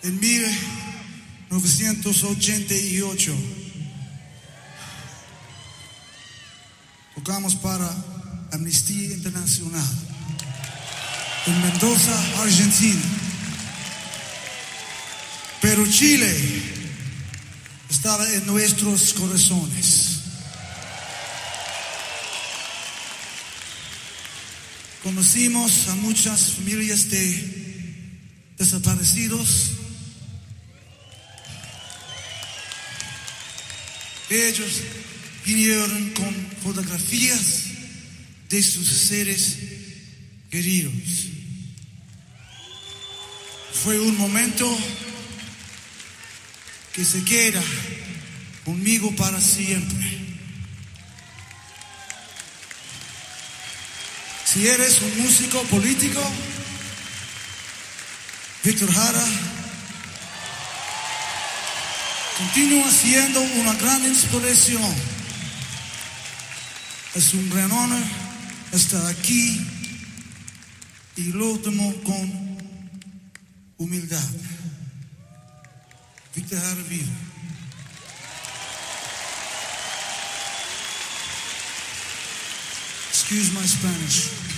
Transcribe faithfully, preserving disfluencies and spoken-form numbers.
En mil novecientos ochenta y ocho tocamos para Amnistía Internacional en Mendoza, Argentina. Pero Chile estaba en nuestros corazones. Conocimos a muchas familias de desaparecidos. Ellos vinieron con fotografías de sus seres queridos. Fue un momento que se queda conmigo para siempre. Si eres un músico político, Víctor Jara continúa siendo una gran inspiración. Es un gran honor estar aquí y lo tomo con humildad. Víctor Jara vive. Excuse my Spanish.